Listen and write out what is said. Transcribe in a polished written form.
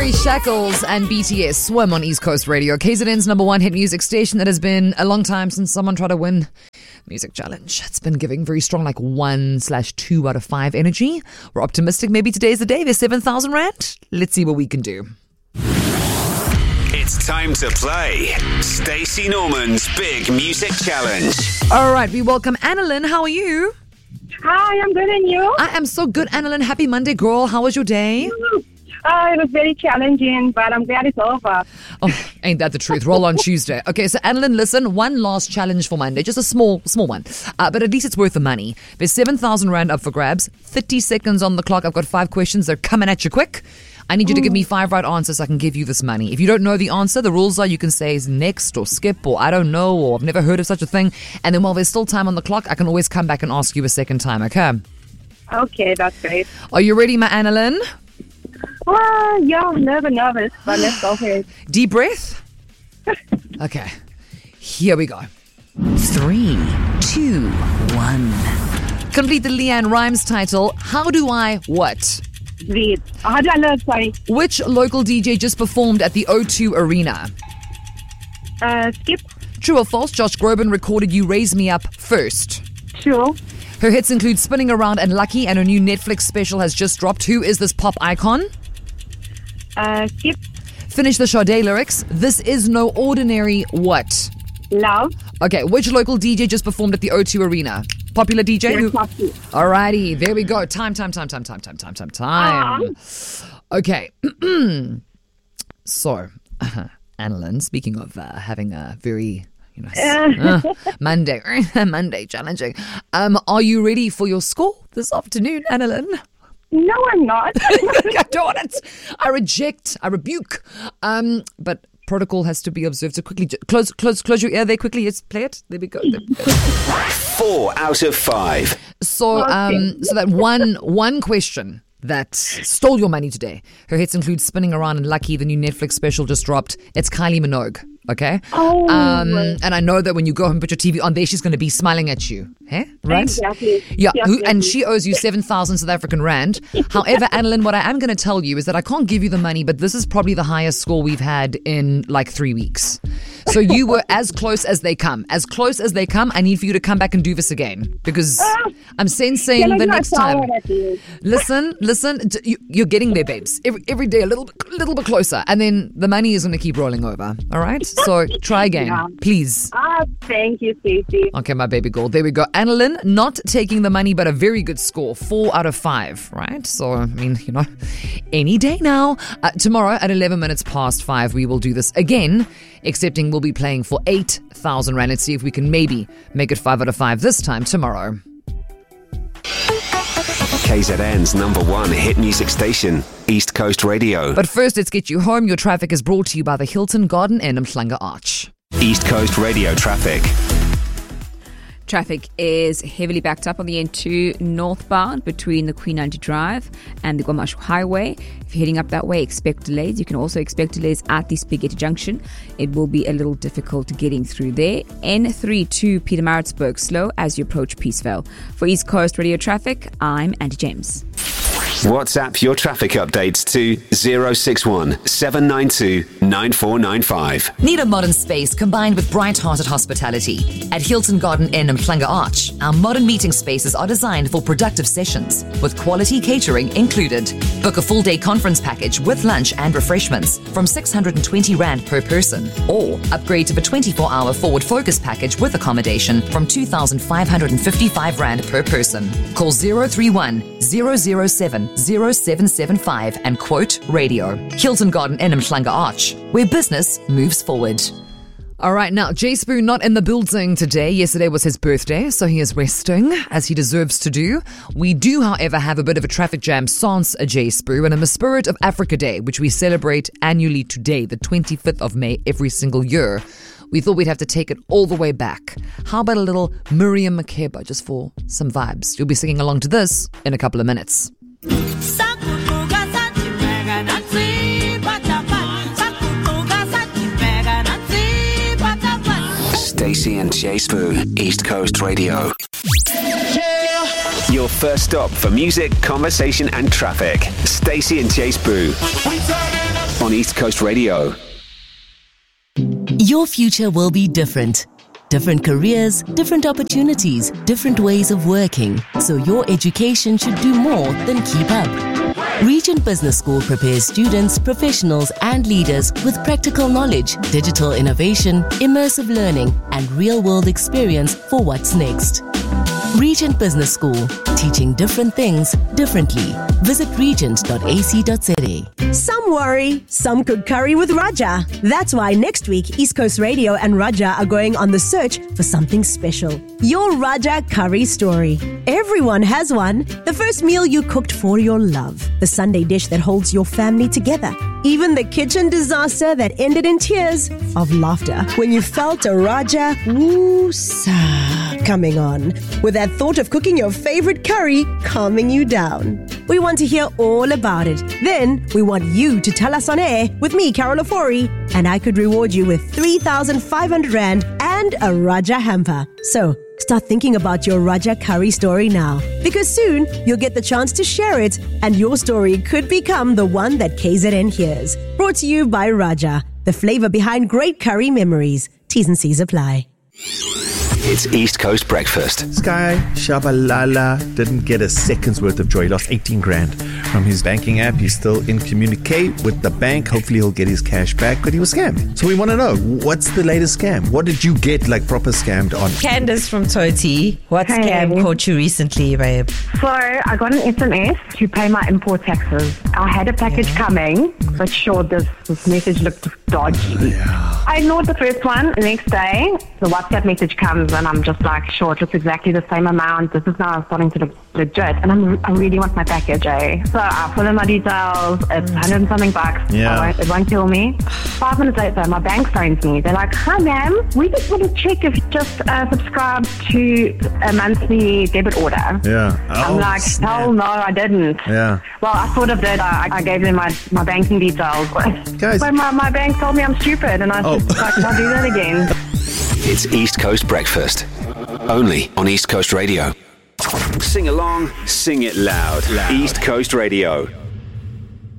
Kerry Shackles and BTS Swim on East Coast Radio, KZN's number one hit music station. That has been a long time since someone tried to win Music Challenge. It's been giving very strong, like 1/2 out of 5 energy. We're optimistic maybe today's the day. There's 7,000 Rand. Let's see what we can do. It's time to play Stacey Norman's Big Music Challenge. All right, we welcome Annalyn. How are you? Hi, I'm good, and you? I am so good, Annalyn. Happy Monday, girl. How was your day? It was very challenging, but I'm glad it's over. Oh, ain't that the truth? Roll on Tuesday. Okay, so Annalyn, listen, one last challenge for Monday. Just a small one. But at least it's worth the money. There's 7,000 Rand up for grabs. 30 seconds on the clock. I've got 5 questions. They're coming at you quick. I need you to give me 5 right answers so I can give you this money. If you don't know the answer, the rules are you can say next or skip or I don't know or I've never heard of such a thing. And then while there's still time on the clock, I can always come back and ask you a second time, okay? Okay, that's great. Are you ready, my Annalyn? Yeah, I'm nervous, but let's go for it. Deep breath. Okay, here we go. 3, 2, 1. Complete the Leanne Rimes title. How do I what? Breathe. How do I learn? Sorry. Which local DJ just performed at the O2 Arena? Skip. True or false? Josh Groban recorded You Raise Me Up first. True. Her hits include Spinning Around and Lucky, and her new Netflix special has just dropped. Who is this pop icon? Skip. Finish the Sade lyrics. This is no ordinary what? Love. Okay, which local DJ just performed at the O2 Arena? Popular DJ? Alrighty, there we go. Time. Okay. So, Annalyn, speaking of having a very Monday challenging. Are you ready for your score this afternoon, Annalyn? No, I'm not. I don't want it. I reject. I rebuke. But protocol has to be observed. So quickly, close your ear there quickly. Yes, play it. There we go. 4 out of 5. So, so that one question that stole your money today. Her hits include Spinning Around and Lucky. The new Netflix special just dropped. It's Kylie Minogue. Okay. Oh. And I know that when you go home and put your TV on there, she's going to be smiling at you. Hey? Right? Exactly. Yeah. Exactly. And she owes you 7,000 South African Rand. However, Annalyn, what I am going to tell you is that I can't give you the money, but this is probably the highest score we've had in like 3 weeks. So you were as close as they come. As close as they come, I need for you to come back and do this again. Because I'm sensing the next time. Listen, you're getting there, babes. Every day a little bit closer. And then the money is going to keep rolling over. All right? So try again, please. Thank you, Stacey. Okay, my baby girl. There we go. Annalyn, not taking the money, but a very good score. 4 out of 5, right? So, I mean, any day now. Tomorrow at 11 minutes past 5, we will do this again, excepting we'll be playing for 8,000 Rand. Let's see if we can maybe make it 5 out of 5 this time tomorrow. KZN's number one hit music station, East Coast Radio. But first, let's get you home. Your traffic is brought to you by the Hilton Garden Inn Mhlanga Arch. East Coast Radio traffic. Traffic is heavily backed up on the N2 northbound between the Queen Anne's Drive and the Guamashu Highway. If you're heading up that way, expect delays. You can also expect delays at the Spaghetti Junction. It will be a little difficult getting through there. N3 to Pietermaritzburg slow as you approach Peaceville. For East Coast Radio traffic, I'm Andy James. WhatsApp your traffic updates to 061 792 9495. Need a modern space combined with bright-hearted hospitality? At Hilton Garden Inn Mhlanga Arch, our modern meeting spaces are designed for productive sessions, with quality catering included. Book a full-day conference package with lunch and refreshments from 620 Rand per person, or upgrade to the 24-hour forward focus package with accommodation from 2,555 Rand per person. Call 031 007 0775 and quote radio. Hilton Garden Inn Mhlanga Arch, where business moves forward. All right, now, Jay Spoo not in the building today. Yesterday was his birthday, so he is resting, as he deserves to do. We do, however, have a bit of a traffic jam sans a Jay Spoo, and in the spirit of Africa Day, which we celebrate annually today, the 25th of May, every single year, we thought we'd have to take it all the way back. How about a little Miriam Makeba, just for some vibes? You'll be singing along to this in a couple of minutes. Stacey and Jay Spoo, East Coast Radio. Your first stop for music, conversation and traffic. Stacey and Jay Spoo on East Coast Radio. Your future will be different. Different careers, different opportunities, different ways of working. So your education should do more than keep up. Regent Business School prepares students, professionals and leaders with practical knowledge, digital innovation, immersive learning and real-world experience for what's next. Regent Business School, teaching different things differently. Visit regent.ac.za. Some worry, some cook curry with Raja. That's why next week, East Coast Radio and Raja are going on the search for something special. Your Raja curry story. Everyone has one. The first meal you cooked for your love. The Sunday dish that holds your family together. Even the kitchen disaster that ended in tears of laughter when you felt a Raja woo-sa coming on, with that thought of cooking your favorite curry calming you down. We want to hear all about it. Then we want you to tell us on air with me, Carol Ofori, and I could reward you with 3,500 Rand and a Raja hamper. So start thinking about your Raja curry story now, because soon you'll get the chance to share it and your story could become the one that KZN hears. Brought to you by Raja, the flavor behind great curry memories. T's and C's apply. It's East Coast Breakfast. Sky Shabalala didn't get a second's worth of joy. He lost 18 grand from his banking app. He's still in communique with the bank. Hopefully he'll get his cash back, but he was scammed. So we want to know, what's the latest scam? What did you get like proper scammed on? Candace from Toti. What scam caught you recently, babe? So I got an SMS to pay my import taxes. I had a package coming, but sure, this message looked dodgy. I ignored the first one. The next day, the WhatsApp message comes and I'm just like, sure, it looks exactly the same amount. This is now starting to look legit. And I really want my package, eh? So I fill in my details. It's 100 and something bucks. Yeah. It won't kill me. 5 minutes later, my bank phones me. They're like, hi, ma'am. We just want to check if you just subscribed to a monthly debit order. Yeah. I'm like, hell no, I didn't. Yeah. Well, I sort of did. I gave them my banking details. Guys. But my bank told me I'm stupid, and I said, I'll do that again. It's East Coast Breakfast. Only on East Coast Radio. Sing along, sing it loud. East Coast Radio.